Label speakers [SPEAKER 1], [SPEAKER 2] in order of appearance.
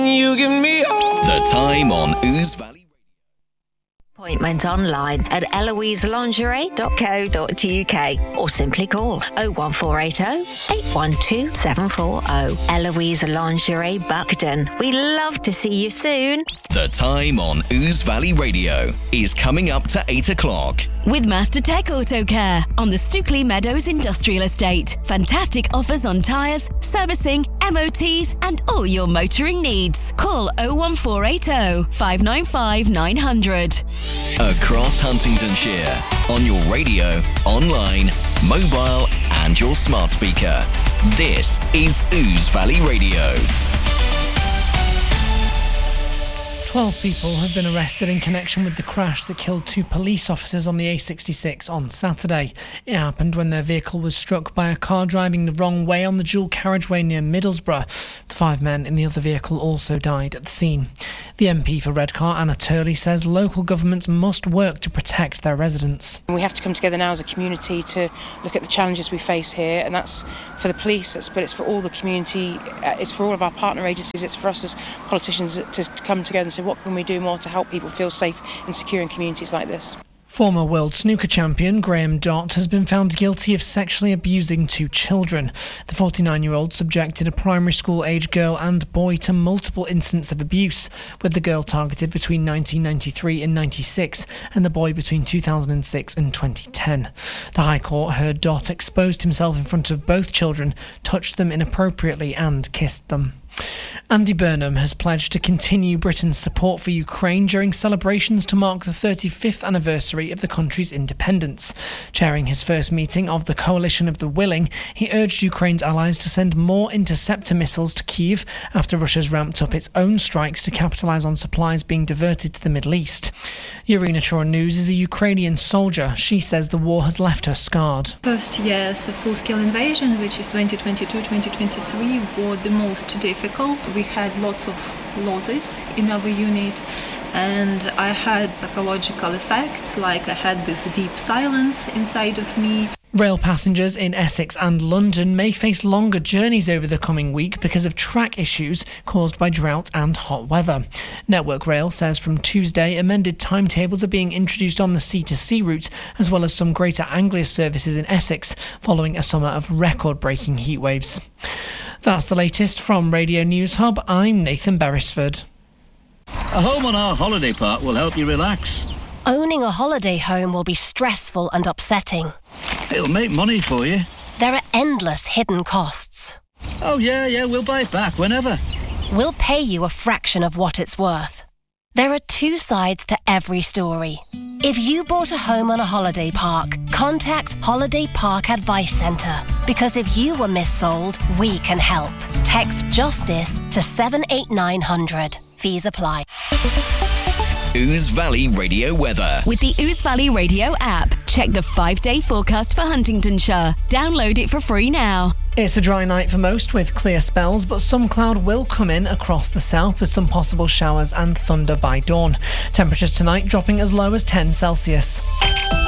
[SPEAKER 1] you give me all.
[SPEAKER 2] The Time on Ouse Valley.
[SPEAKER 3] Appointment online at eloiselingerie.co.uk or simply call 01480 812 740. Eloise Lingerie Buckden. We love to see you soon.
[SPEAKER 2] The Time on Ouse Valley Radio is coming up to 8 o'clock.
[SPEAKER 4] With Master Tech Auto Care on the Stookley Meadows Industrial Estate. Fantastic offers on tyres, servicing, MOTs and all your motoring needs. Call 01480 595 900.
[SPEAKER 2] Across Huntingdonshire, on your radio, online, mobile and your smart speaker. This is Ouse Valley Radio.
[SPEAKER 5] 12 people have been arrested in connection with the crash that killed 2 police officers on the A66 on Saturday. It happened when their vehicle was struck by a car driving the wrong way on the dual carriageway near Middlesbrough. The 5 men in the other vehicle also died at the scene. The MP for Redcar, Anna Turley, says local governments must work to protect their residents.
[SPEAKER 6] We have to come together now as a community to look at the challenges we face here, and that's for the police, but it's for all the community, it's for all of our partner agencies, it's for us as politicians to come together and say, what can we do more to help people feel safe and secure in communities like this?
[SPEAKER 5] Former world snooker champion Graham Dott has been found guilty of sexually abusing 2 children. The 49-year-old subjected a primary school-age girl and boy to multiple incidents of abuse, with the girl targeted between 1993 and 96 and the boy between 2006 and 2010. The High Court heard Dott exposed himself in front of both children, touched them inappropriately and kissed them. Andy Burnham has pledged to continue Britain's support for Ukraine during celebrations to mark the 35th anniversary of the country's independence. Chairing his first meeting of the Coalition of the Willing, he urged Ukraine's allies to send more interceptor missiles to Kyiv after Russia's ramped up its own strikes to capitalise on supplies being diverted to the Middle East. Irina Chornews is a Ukrainian soldier. She says the war has left her scarred.
[SPEAKER 7] First years of full-scale invasion, which is 2022-2023, were the most difficult. We had lots of losses in our unit, and I had psychological effects, like I had this deep silence inside of me.
[SPEAKER 5] Rail passengers in Essex and London may face longer journeys over the coming week because of track issues caused by drought and hot weather. Network Rail says from Tuesday, amended timetables are being introduced on the C2C route, as well as some Greater Anglia services in Essex, following a summer of record-breaking heatwaves. That's the latest from Radio News Hub. I'm Nathan Beresford.
[SPEAKER 8] A home on our holiday park will help you relax.
[SPEAKER 9] Owning a holiday home will be stressful and upsetting.
[SPEAKER 8] It'll make money for you.
[SPEAKER 9] There are endless hidden costs.
[SPEAKER 8] Oh, yeah, we'll buy it back whenever.
[SPEAKER 9] We'll pay you a fraction of what it's worth. There are 2 sides to every story. If you bought a home on a holiday park, contact Holiday Park Advice Centre, because if you were missold, we can help. Text JUSTICE to 78900. Fees apply.
[SPEAKER 2] Ouse Valley Radio weather.
[SPEAKER 4] With the Ouse Valley Radio app, check the 5-day forecast for Huntingdonshire. Download it for free now.
[SPEAKER 5] It's a dry night for most with clear spells, but some cloud will come in across the south with some possible showers and thunder by dawn. Temperatures tonight dropping as low as 10 Celsius.